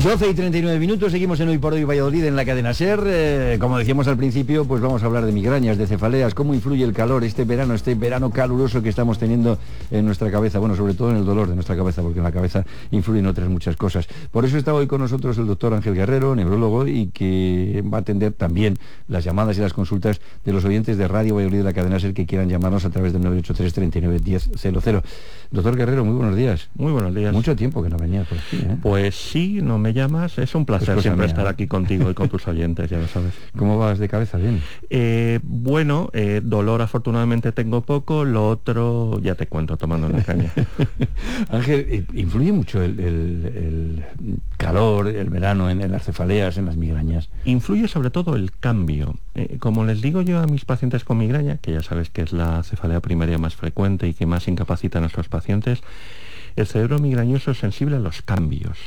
12:39, seguimos en Hoy por Hoy Valladolid en la cadena SER. Como decíamos al principio, pues vamos a hablar de migrañas, de cefaleas, cómo influye el calor, este verano caluroso que estamos teniendo en nuestra cabeza, bueno, sobre todo en el dolor de nuestra cabeza, porque en la cabeza influyen otras muchas cosas. Por eso está hoy con nosotros el doctor Ángel Guerrero, neurólogo, y que va a atender también las llamadas y las consultas de los oyentes de Radio Valladolid de la cadena SER que quieran llamarnos a través del 983 39 10 00. Doctor Guerrero, muy buenos días. Muy buenos días. Mucho tiempo que no venías por aquí, ¿eh? Pues sí, no me llamas, es un placer siempre estar aquí contigo y con tus oyentes, ya lo sabes. ¿Cómo vas de cabeza? Bien. Dolor afortunadamente tengo poco, lo otro ya te cuento tomando una caña. Ángel, ¿influye mucho el calor, el verano en las cefaleas, en las migrañas? Influye sobre todo el cambio. Como les digo yo a mis pacientes con migraña, que ya sabes que es la cefalea primaria más frecuente y que más incapacita a nuestros pacientes, el cerebro migrañoso es sensible a los cambios.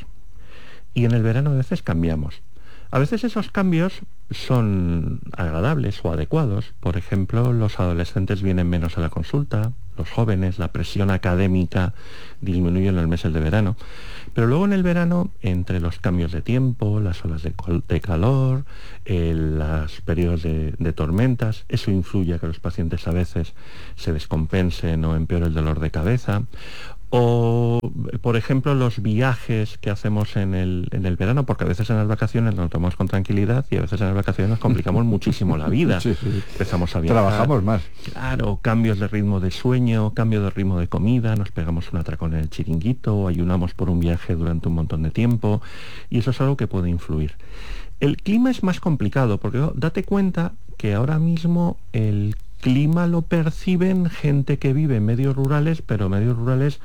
Y en el verano a veces cambiamos. A veces esos cambios son agradables o adecuados. Por ejemplo, los adolescentes vienen menos a la consulta, los jóvenes, la presión académica disminuye en los meses de verano. Pero luego en el verano, entre los cambios de tiempo, las olas de calor, los periodos de tormentas, eso influye a que los pacientes a veces se descompensen o empeore el dolor de cabeza. O, por ejemplo, los viajes que hacemos en el verano, porque a veces en las vacaciones nos tomamos con tranquilidad y a veces en las vacaciones nos complicamos muchísimo la vida. Sí. Empezamos a viajar. Trabajamos más. Claro, cambios de ritmo de sueño, cambio de ritmo de comida, nos pegamos un atracón en el chiringuito, o ayunamos por un viaje durante un montón de tiempo, y eso es algo que puede influir. El clima es más complicado, porque date cuenta que ahora mismo el clima lo perciben gente que vive en medios rurales, pero medios rurales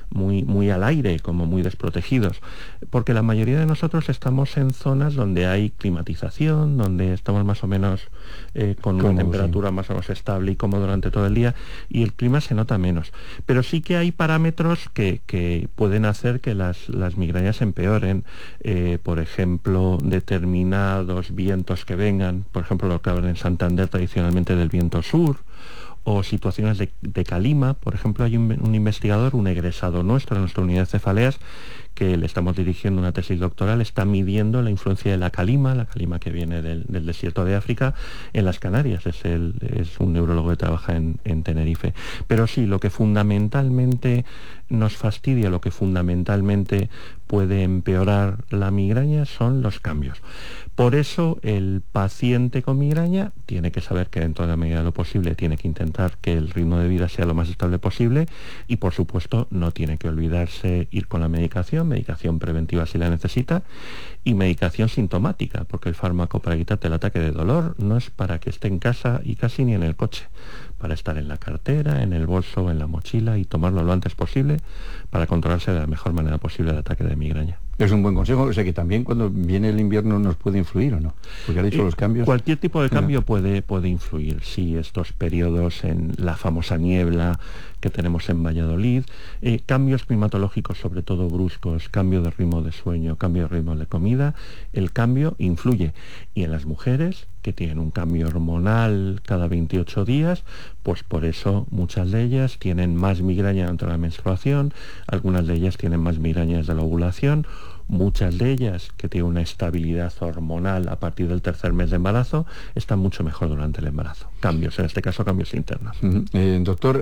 muy al aire, como muy desprotegidos, porque la mayoría de nosotros estamos en zonas donde hay climatización, donde estamos más o menos con una temperatura más o menos estable y cómodo durante todo el día, y el clima se nota menos. Pero sí que hay parámetros que pueden hacer que las migrañas empeoren. Por ejemplo, determinados vientos que vengan, por ejemplo lo que hablan en Santander tradicionalmente del viento sur, o situaciones de calima. Por ejemplo, hay un investigador, un egresado nuestro, en nuestra unidad de cefaleas, que le estamos dirigiendo una tesis doctoral, está midiendo la influencia de la calima que viene del desierto de África, en las Canarias. Es un neurólogo que trabaja en Tenerife. Pero sí, lo que fundamentalmente nos fastidia, lo que fundamentalmente puede empeorar la migraña son los cambios. Por eso el paciente con migraña tiene que saber que dentro de la medida de lo posible tiene que intentar que el ritmo de vida sea lo más estable posible, y por supuesto no tiene que olvidarse ir con la medicación preventiva si la necesita, y medicación sintomática, porque el fármaco para quitarte el ataque de dolor no es para que esté en casa y casi ni en el coche, para estar en la cartera, en el bolso o en la mochila, y tomarlo lo antes posible para controlarse de la mejor manera posible el ataque de migraña. Es un buen consejo, o sea que también cuando viene el invierno nos puede influir, ¿o no? Porque ha dicho los cambios. Cualquier tipo de cambio puede influir, sí, estos periodos en la famosa niebla que tenemos en Valladolid, cambios climatológicos sobre todo bruscos, cambio de ritmo de sueño, cambio de ritmo de comida, el cambio influye. Y en las mujeres, que tienen un cambio hormonal cada 28 días, pues por eso muchas de ellas tienen más migraña durante la menstruación, algunas de ellas tienen más migrañas de la ovulación, muchas de ellas que tienen una estabilidad hormonal a partir del tercer mes de embarazo están mucho mejor durante el embarazo. Cambios, en este caso cambios internos. Doctor,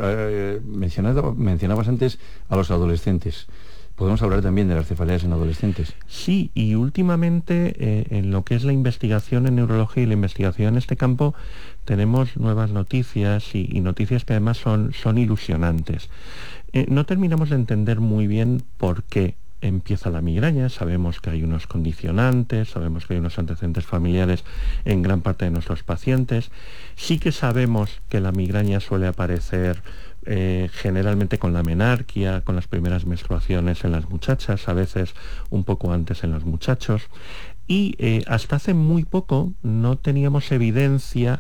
mencionabas antes a los adolescentes. ¿Podemos hablar también de las cefaleas en adolescentes? Sí, y últimamente en lo que es la investigación en neurología y la investigación en este campo tenemos nuevas noticias y noticias que además son ilusionantes. No terminamos de entender muy bien por qué empieza la migraña. Sabemos que hay unos condicionantes, sabemos que hay unos antecedentes familiares en gran parte de nuestros pacientes. Sí que sabemos que la migraña suele aparecer generalmente con la menarquia, con las primeras menstruaciones en las muchachas, a veces un poco antes en los muchachos, y hasta hace muy poco no teníamos evidencia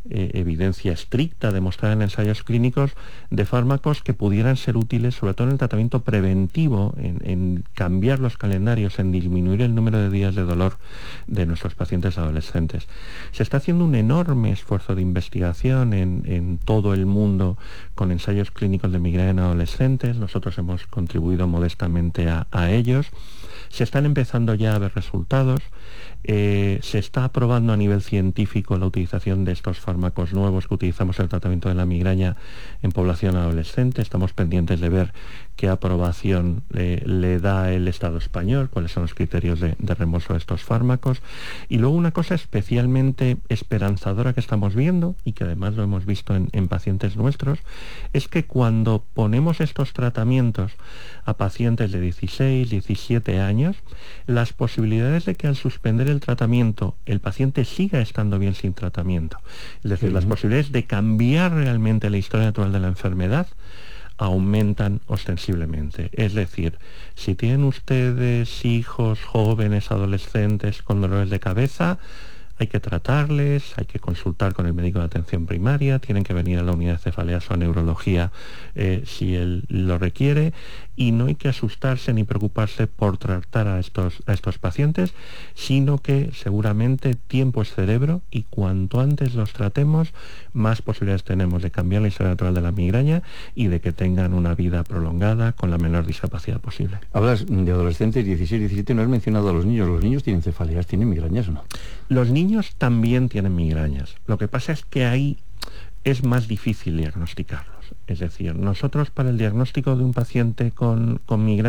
estricta demostrada en ensayos clínicos de fármacos que pudieran ser útiles, sobre todo en el tratamiento preventivo, en cambiar los calendarios, en disminuir el número de días de dolor de nuestros pacientes adolescentes. Se está haciendo un enorme esfuerzo de investigación en todo el mundo con ensayos clínicos de migraña en adolescentes. Nosotros hemos contribuido modestamente a ellos, Se están empezando ya a ver resultados. Se está aprobando a nivel científico la utilización de estos fármacos nuevos que utilizamos en el tratamiento de la migraña en población adolescente. Estamos pendientes de ver qué aprobación le da el Estado español, cuáles son los criterios de reembolso de estos fármacos. Y luego una cosa especialmente esperanzadora que estamos viendo, y que además lo hemos visto en pacientes nuestros, es que cuando ponemos estos tratamientos a pacientes de 16, 17 años, las posibilidades de que al suspender el tratamiento el paciente siga estando bien sin tratamiento, es decir, las posibilidades de cambiar realmente la historia natural de la enfermedad aumentan ostensiblemente. Es decir, si tienen ustedes hijos jóvenes, adolescentes con dolores de cabeza, hay que tratarles, hay que consultar con el médico de atención primaria, tienen que venir a la unidad de cefaleas o a neurología si él lo requiere, y no hay que asustarse ni preocuparse por tratar a estos pacientes, sino que seguramente tiempo es cerebro, y cuanto antes los tratemos, más posibilidades tenemos de cambiar la historia natural de la migraña y de que tengan una vida prolongada con la menor discapacidad posible. Hablas de adolescentes 16, 17, no has mencionado a los niños. ¿Los niños tienen cefaleas, tienen migrañas o no? Los niños también tienen migrañas. Lo que pasa es que ahí es más difícil diagnosticarlos. Es decir, nosotros para el diagnóstico de un paciente con migraña